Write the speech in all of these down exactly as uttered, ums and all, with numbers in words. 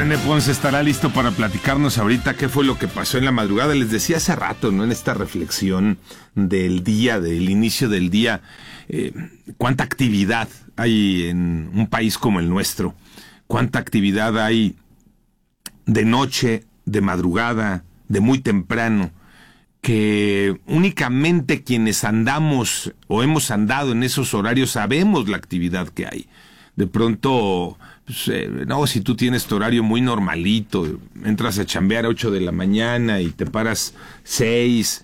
René Ponce estará listo para platicarnos ahorita qué fue lo que pasó en la madrugada. Les decía hace rato, ¿no? En esta reflexión del día, del inicio del día, eh, cuánta actividad hay en un país como el nuestro, cuánta actividad hay de noche, de madrugada, de muy temprano, que únicamente quienes andamos o hemos andado en esos horarios sabemos la actividad que hay. De pronto, pues, eh, no, si tú tienes tu horario muy normalito, entras a chambear a ocho de la mañana y te paras seis,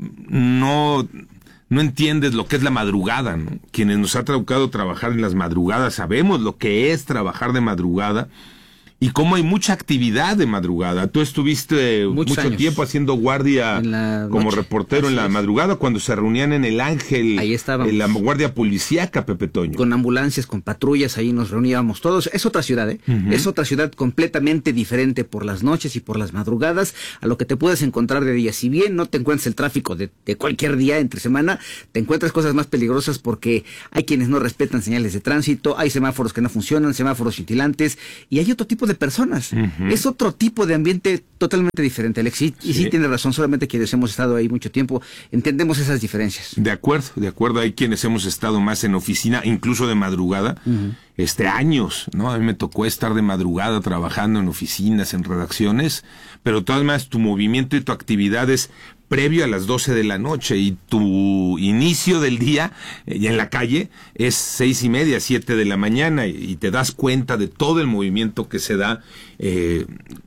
no, no entiendes lo que es la madrugada, ¿no? Quienes nos ha tocado trabajar en las madrugadas sabemos lo que es trabajar de madrugada y cómo hay mucha actividad de madrugada. Tú estuviste Muchos mucho años. tiempo haciendo guardia como noche. reportero Así en la es. madrugada cuando se reunían en el Ángel, Ahí estábamos. en la guardia policíaca, Pepe Toño. Con ambulancias, con patrullas, ahí nos reuníamos todos. Es otra ciudad, ¿eh? Uh-huh. Es otra ciudad completamente diferente por las noches y por las madrugadas a lo que te puedes encontrar de día. Si bien no te encuentras el tráfico de, de cualquier día entre semana, te encuentras cosas más peligrosas porque hay quienes no respetan señales de tránsito, hay semáforos que no funcionan, semáforos cintilantes, y hay otro tipo de personas. Uh-huh. Es otro tipo de ambiente totalmente diferente, Alex. Y sí, sí tiene razón, solamente quienes hemos estado ahí mucho tiempo entendemos esas diferencias. De acuerdo, de acuerdo. Hay quienes hemos estado más en oficina, incluso de madrugada, uh-huh. este años, ¿no? A mí me tocó estar de madrugada trabajando en oficinas, en redacciones, pero todas más tu movimiento y tu actividad es previo a las doce de la noche y tu inicio del día eh, en la calle es seis y media, siete de la mañana y, y te das cuenta de todo el movimiento que se da eh,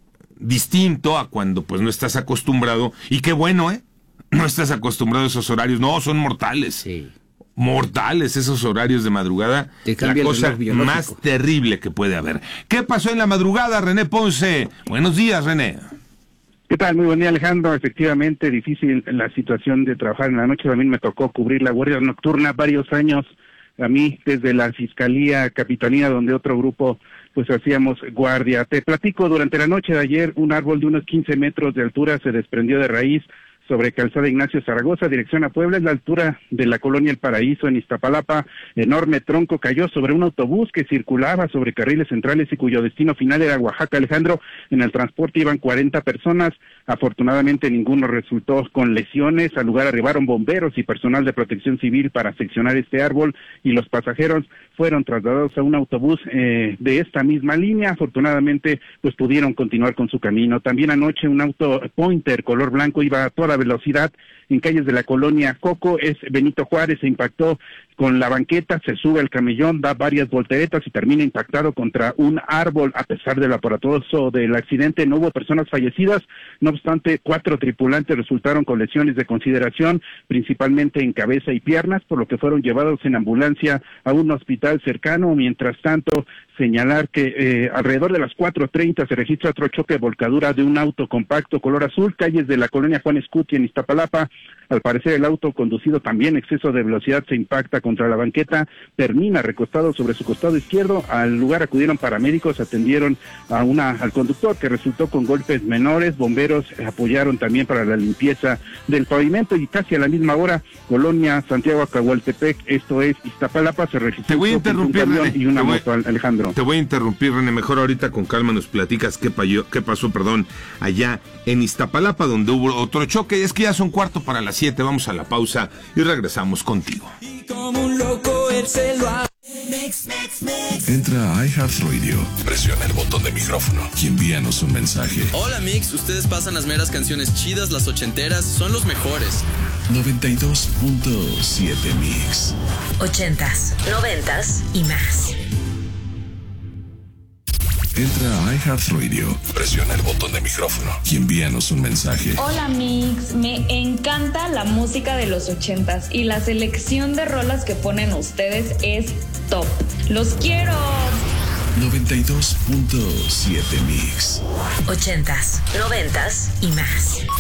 distinto a cuando pues no estás acostumbrado. Y qué bueno, ¿eh? No estás acostumbrado a esos horarios. No, son mortales. Sí. Mortales esos horarios de madrugada. La cosa más terrible que puede haber. ¿Qué pasó en la madrugada, René Ponce? Buenos días, René. ¿Qué tal? Muy buen día, Alejandro. Efectivamente, difícil la situación de trabajar en la noche. A mí me tocó cubrir la guardia nocturna varios años. A mí, desde la Fiscalía Capitanía, donde otro grupo, pues hacíamos guardia. Te platico, durante la noche de ayer, un árbol de unos quince metros de altura se desprendió de raíz sobre Calzada Ignacio Zaragoza, dirección a Puebla, es la altura de la colonia El Paraíso en Iztapalapa. Enorme tronco cayó sobre un autobús que circulaba sobre carriles centrales y cuyo destino final era Oaxaca, Alejandro. En el transporte iban cuarenta personas, afortunadamente ninguno resultó con lesiones. Al lugar arribaron bomberos y personal de protección civil para seccionar este árbol y los pasajeros fueron trasladados a un autobús eh, de esta misma línea. Afortunadamente, pues pudieron continuar con su camino. También anoche un auto Pointer color blanco iba a toda velocidad en calles de la colonia Coco, es Benito Juárez, se impactó con la banqueta, se sube el camellón, da varias volteretas y termina impactado contra un árbol. A pesar del aparatoso del accidente, no hubo personas fallecidas, no obstante, cuatro tripulantes resultaron con lesiones de consideración, principalmente en cabeza y piernas, por lo que fueron llevados en ambulancia a un hospital cercano. Mientras tanto, señalar que eh, alrededor de las cuatro treinta se registra otro choque de volcadura de un auto compacto color azul, calles de la colonia Juan Escuti en Iztapalapa. Al parecer el auto conducido también exceso de velocidad se impacta contra la banqueta, termina recostado sobre su costado izquierdo. Al lugar acudieron paramédicos, atendieron a una al conductor que resultó con golpes menores. Bomberos apoyaron también para la limpieza del pavimento y casi a la misma hora, colonia Santiago Acahualtepec, esto es Iztapalapa, se registró Te voy a interrumpir, un René. y una Te voy- moto, Alejandro. Te voy a interrumpir, René. Mejor ahorita con calma nos platicas qué, payo- qué pasó, perdón, allá en Iztapalapa, donde hubo otro choque. Es que ya son cuarto para las siete. Vamos a la pausa y regresamos contigo. Y como un loco él se lo ha... Entra a iHeartRadio, presiona el botón de micrófono y envíanos un mensaje. Hola Mix, ustedes pasan las meras canciones chidas, las ochenteras, son los mejores. noventa y dos punto siete Mix. Ochentas, noventas y más. Entra a iHeartRadio, presiona el botón de micrófono y envíanos un mensaje. Hola Mix, me encanta la música de los ochentas y la selección de rolas que ponen ustedes es top. ¡Los quiero! noventa y dos punto siete Mix. Ochentas, noventas y más.